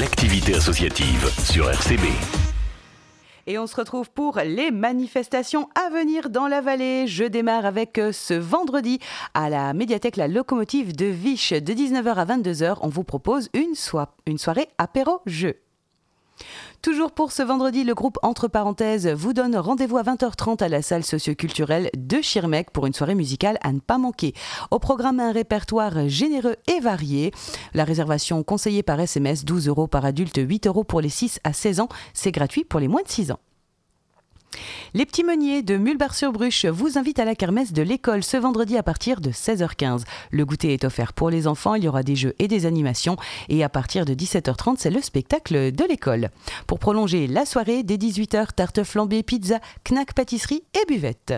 l'activité associative sur RCB. Et on se retrouve pour les manifestations à venir dans la vallée. Je démarre avec ce vendredi à la médiathèque La Locomotive de Viche. De 19h à 22h, on vous propose une soirée apéro-jeu. Toujours pour ce vendredi, le groupe Entre Parenthèses vous donne rendez-vous à 20h30 à la salle socioculturelle de Schirmeck pour une soirée musicale à ne pas manquer. Au programme, un répertoire généreux et varié. La réservation conseillée par SMS, 12 € par adulte, 8 € pour les 6 à 16 ans. C'est gratuit pour les moins de 6 ans. Les Petits Meuniers de Mulbar-sur-Bruche vous invitent à la kermesse de l'école ce vendredi à partir de 16h15. Le goûter est offert pour les enfants, il y aura des jeux et des animations et à partir de 17h30, c'est le spectacle de l'école. Pour prolonger la soirée, dès 18h, tarte flambée, pizza, knack pâtisserie et buvette.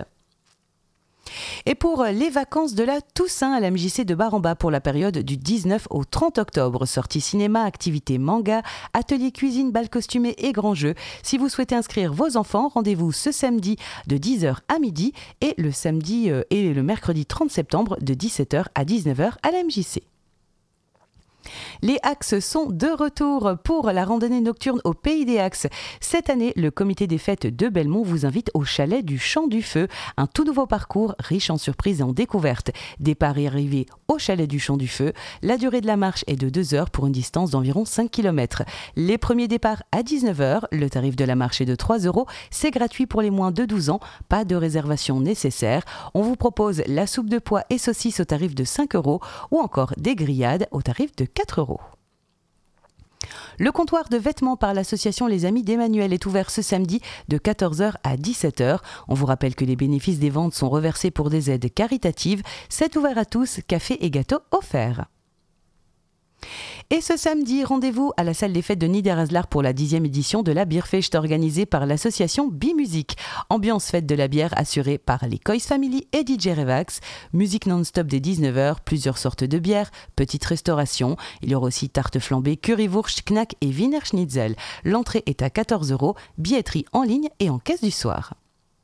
Et pour les vacances de la Toussaint à la MJC de Bar-en-Bas pour la période du 19 au 30 octobre. Sortie cinéma, activité manga, atelier cuisine, bal costumé et grand jeu. Si vous souhaitez inscrire vos enfants, rendez-vous ce samedi de 10h à midi et le mercredi 30 septembre de 17h à 19h à la MJC. Les Axes sont de retour pour la randonnée nocturne au Pays des Axes. Cette année, le comité des fêtes de Belmont vous invite au chalet du Champ du Feu. Un tout nouveau parcours riche en surprises et en découvertes. Départ et arrivée au chalet du Champ du Feu. La durée de la marche est de 2 heures pour une distance d'environ 5 km. Les premiers départs à 19h. Le tarif de la marche est de 3 €. C'est gratuit pour les moins de 12 ans. Pas de réservation nécessaire. On vous propose la soupe de pois et saucisses au tarif de 5 € ou encore des grillades au tarif de 4 €. Le comptoir de vêtements par l'association Les Amis d'Emmanuel est ouvert ce samedi de 14h à 17h. On vous rappelle que les bénéfices des ventes sont reversés pour des aides caritatives. C'est ouvert à tous, café et gâteaux offerts. Et ce samedi, rendez-vous à la salle des fêtes de Niederhaslar pour la 10e édition de la Bierfest organisée par l'association Bimusique. Ambiance fête de la bière assurée par les Coys Family et DJ Revax. Musique non-stop dès 19h, plusieurs sortes de bières, petite restauration. Il y aura aussi tarte flambée, currywurst, knack et Wiener Schnitzel. L'entrée est à 14 €, billetterie en ligne et en caisse du soir.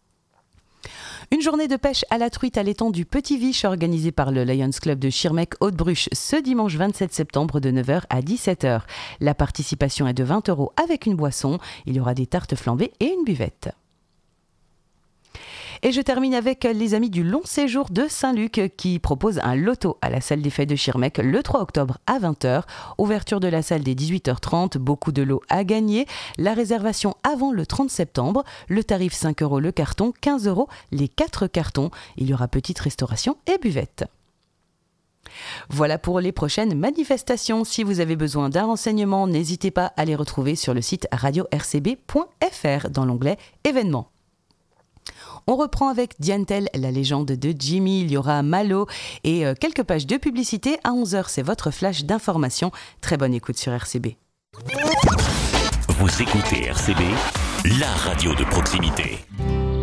Une journée de pêche à la truite à l'étang du Petit Viche organisée par le Lions Club de Schirmeck-Haute-Bruche ce dimanche 27 septembre de 9h à 17h. La participation est de 20 € avec une boisson. Il y aura des tartes flambées et une buvette. Et je termine avec les amis du Long Séjour de Saint-Luc qui proposent un loto à la salle des fêtes de Schirmeck le 3 octobre à 20h. Ouverture de la salle dès 18h30, beaucoup de lots à gagner. La réservation avant le 30 septembre. Le tarif 5 € le carton, 15 € les 4 cartons. Il y aura petite restauration et buvette. Voilà pour les prochaines manifestations. Si vous avez besoin d'un renseignement, n'hésitez pas à les retrouver sur le site radio-rcb.fr dans l'onglet événements. On reprend avec Diantel, la légende de Jimmy. Il y aura Malo et quelques pages de publicité. À 11h, c'est votre flash d'information. Très bonne écoute sur RCB. Vous écoutez RCB, la radio de proximité.